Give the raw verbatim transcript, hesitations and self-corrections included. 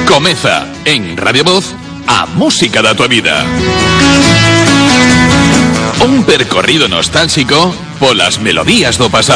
Comeza en Radio Voz a música da tua vida. Un percorrido nostálxico polas melodías do pasado.